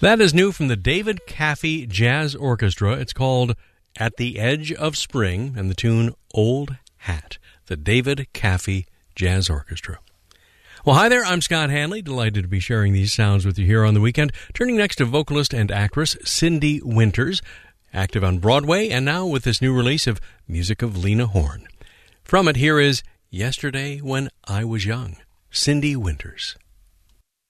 That is new from the David Caffey Jazz Orchestra. It's called At the Edge of Spring, and the tune Old Hat. The David Caffey Jazz Orchestra. Well, hi there, I'm Scott Hanley. Delighted to be sharing these sounds with you here on the weekend. Turning next to vocalist and actress Cindy Winters, active on Broadway, and now with this new release of music of Lena Horne. From it, here is Yesterday When I Was Young, Cindy Winters.